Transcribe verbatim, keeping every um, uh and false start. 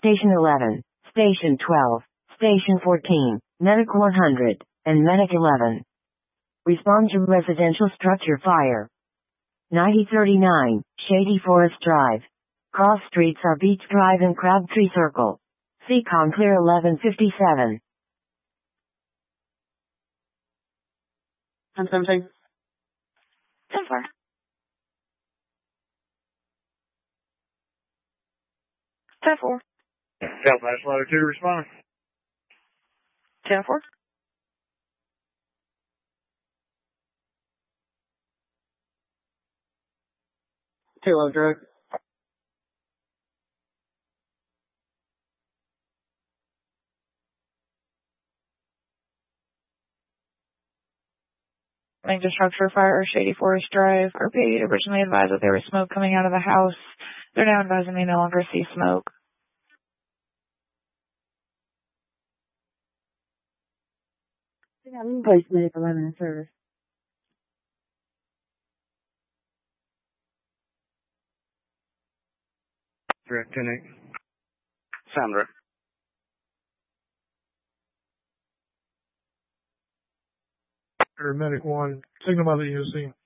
Station eleven, Station twelve, Station fourteen, Medic one hundred, and Medic eleven. Respond to residential structure fire. ninety thirty-nine, Shady Forest Drive. Cross streets are Beach Drive and Crabtree Circle. C COM clear eleven fifty-seven. ten seventeen. ten four. ten four. Southwest Latitude respond. ten four. Kilo drug. Linked to structure fire or Shady Forest Drive. R P A originally advised that there was smoke coming out of the house. They're now advising they no longer see smoke. Place Medic eleven in service. Direct ten eight. Sandra. Medic one, signal by the U C.